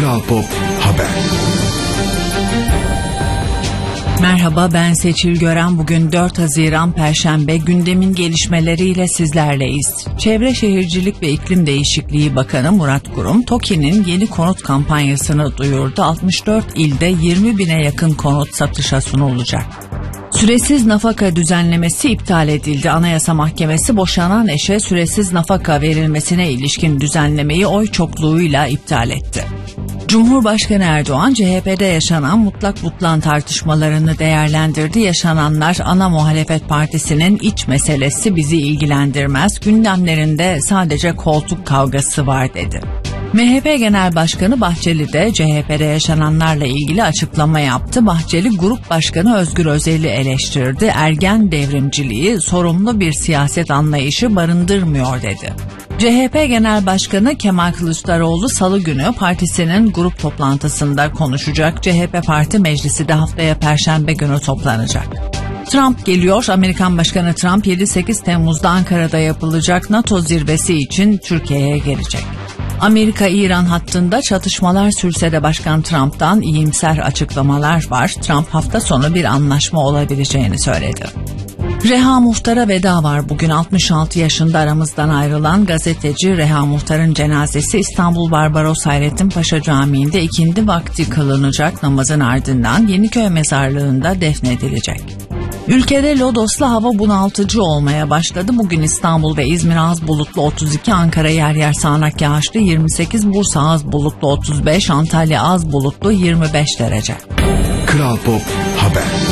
Kral Pop Haber. Merhaba, ben Seçil Gören. Bugün 4 Haziran Perşembe, gündemin gelişmeleriyle sizlerleyiz. Çevre Şehircilik ve İklim Değişikliği Bakanı Murat Kurum, TOKİ'nin yeni konut kampanyasını duyurdu. 64 ilde 20 bine yakın konut satışa sunulacak. Süresiz nafaka düzenlemesi iptal edildi. Anayasa Mahkemesi boşanan eşe süresiz nafaka verilmesine ilişkin düzenlemeyi oy çokluğuyla iptal etti. Cumhurbaşkanı Erdoğan, CHP'de yaşanan mutlak butlan tartışmalarını değerlendirdi. Yaşananlar ana muhalefet partisinin iç meselesi, bizi ilgilendirmez. Gündemlerinde sadece koltuk kavgası var dedi. MHP Genel Başkanı Bahçeli de CHP'de yaşananlarla ilgili açıklama yaptı. Bahçeli, Grup Başkanı Özgür Özel'i eleştirdi. Ergen devrimciliği sorumlu bir siyaset anlayışı barındırmıyor dedi. CHP Genel Başkanı Kemal Kılıçdaroğlu Salı günü partisinin grup toplantısında konuşacak. CHP Parti Meclisi de haftaya Perşembe günü toplanacak. Trump geliyor. Amerikan Başkanı Trump 7-8 Temmuz'da Ankara'da yapılacak NATO zirvesi için Türkiye'ye gelecek. Amerika-İran hattında çatışmalar sürse de Başkan Trump'tan iyimser açıklamalar var. Trump hafta sonu bir anlaşma olabileceğini söyledi. Reha Muhtar'a veda var. Bugün 66 yaşında aramızdan ayrılan gazeteci Reha Muhtar'ın cenazesi İstanbul Barbaros Hayrettin Paşa Camii'nde ikindi vakti kılınacak. Namazın ardından Yeniköy Mezarlığı'nda defnedilecek. Ülkede lodoslu hava bunaltıcı olmaya başladı. Bugün İstanbul ve İzmir az bulutlu 32, Ankara yer yer sağanak yağışlı 28, Bursa az bulutlu 35, Antalya az bulutlu 25 derece. Kral Pop Haber.